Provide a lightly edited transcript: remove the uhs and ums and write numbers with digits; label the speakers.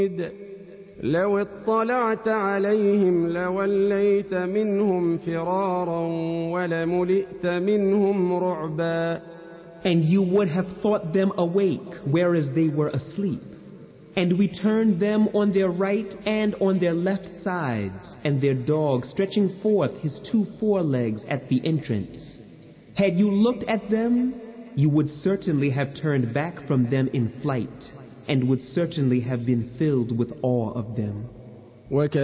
Speaker 1: لو اطلعت عليهم لوليت منهم فرارا ولملئت منهم رعبا.
Speaker 2: And you would have thought them awake, whereas they were asleep. And we turned them on their right and on their left sides, and their dog stretching forth his 2 forelegs at the entrance. Had you looked at them, you would certainly have turned back from them in flight, and would certainly have been filled with awe of them.